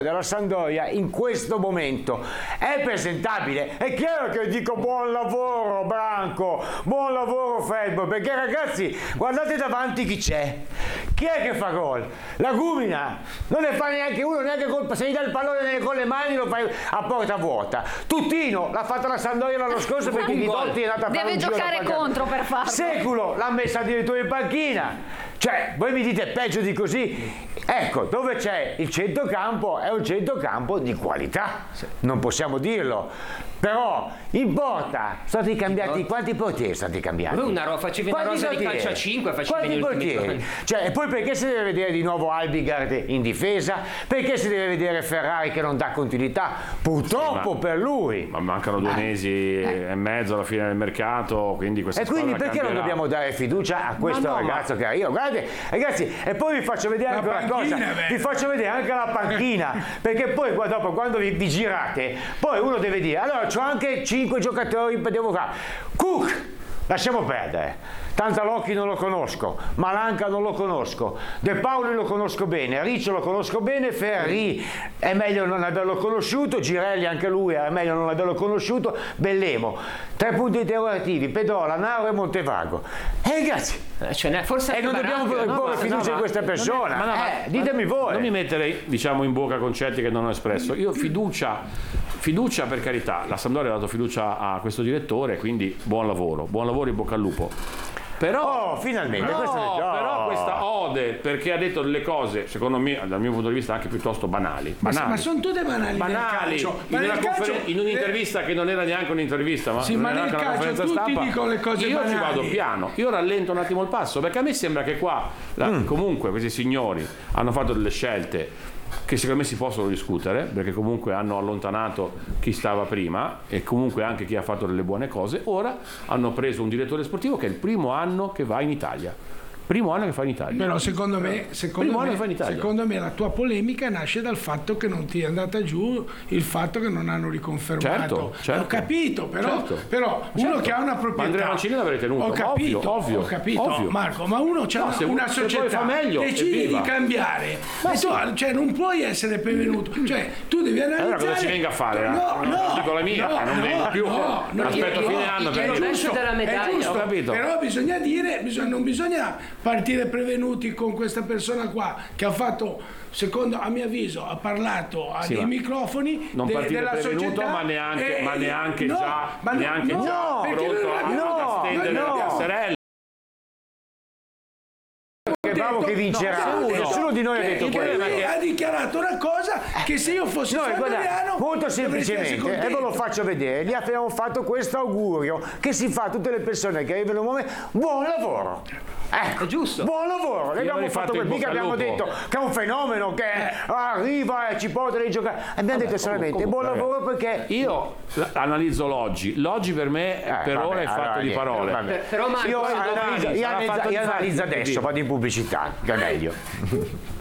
della Sampdoria in questo momento è presentabile. È chiaro che dico buon lavoro Branco, buon lavoro Febbo, perché ragazzi guardate davanti chi c'è, chi è che fa gol? La Gumina non ne fa neanche uno, neanche colpa, se gli dà il pallone con le mani lo fai a porta vuota. Tutino l'ha fatta la Sampdoria l'anno scorso perché Ghidotti è andata a fare deve un giro giocare contro per farlo. Seculo l'ha messa addirittura in panchina. Cioè, voi mi dite peggio di così? Ecco, dove c'è il centrocampo è un centrocampo di qualità, non possiamo dirlo. Però in porta sono stati cambiati, quanti portieri sono stati cambiati? Facevi una rosa di calcio a 5, facevi gli portieri? Cioè, e poi perché si deve vedere di nuovo Albigard in difesa? Perché si deve vedere Ferrari che non dà continuità? Purtroppo per lui. Ma mancano 2 mesi e mezzo alla fine del mercato, quindi questa E quindi perché cambierà. non dobbiamo dare fiducia a questo ragazzo che arriva? Guardate, ragazzi, e poi vi faccio vedere anche una cosa, vi faccio vedere anche la panchina, perché poi dopo quando vi girate, poi uno deve dire, allora c'ho anche 5 giocatori, devo fare. Cook, lasciamo perdere. Tantalocchi non lo conosco, Malanca non lo conosco, De Paoli lo conosco bene, Riccio lo conosco bene, Ferri è meglio non averlo conosciuto, Girelli anche lui è meglio non averlo conosciuto, Bellemo, 3 punti interrogativi, Pedrola, Nauro e Montevago. Ragazzi, forse non dobbiamo porre fiducia in questa persona. Ditemi voi. Non mi mettere, diciamo, in bocca concetti che non ho espresso. Io fiducia per carità, la Sampdoria ha dato fiducia a questo direttore, quindi buon lavoro, in bocca al lupo. Però, finalmente, però questa ode, perché ha detto delle cose, secondo me, dal mio punto di vista, anche piuttosto banali. Ma sono tutte banali. In un'intervista che non era neanche un'intervista, ma sì, ma nel calcio tutti dicono le cose io banali. Ci vado piano, io rallento un attimo il passo, perché a me sembra che qua comunque questi signori hanno fatto delle scelte che secondo me si possono discutere, perché comunque hanno allontanato chi stava prima e comunque anche chi ha fatto delle buone cose. Ora hanno preso un direttore sportivo che è il primo anno che va in Italia. Però secondo me la tua polemica nasce dal fatto che non ti è andata giù il fatto che non hanno riconfermato. Certo. Ho capito, però uno che ha una proprietà. Ma Andrea Mancini l'avrete tenuto. Ho capito, ovvio. Marco, ma uno c'ha una società, decidi di cambiare. Cioè non puoi essere prevenuto. Cioè tu devi analizzare. Allora cosa ci venga a fare? Non dico la mia, non vengo più. Aspetto fine anno per è giusto, però bisogna dire, non bisogna partire prevenuti con questa persona qua che ha fatto, secondo a mio avviso, ha parlato ai microfoni non partire della prevenuto, società, ma neanche già pronto a stendere la passerella. Bravo che vincerà. Nessuno di noi ha detto quello. Ha dichiarato una cosa che se io fossi sampdoriano molto semplicemente, e ve lo faccio vedere, gli abbiamo fatto questo augurio che si fa a tutte le persone che arrivano in un momento. Buon lavoro. Ecco, giusto. Buon lavoro. Ne abbiamo fatto quel mica abbiamo detto che è un fenomeno che arriva e ci porta dei giocatori. Abbiamo detto solamente buon lavoro perché io analizzo l'oggi per me per ora è fatto di parole. Però Marco, io analizzo adesso, vado in pubblicità, che è meglio.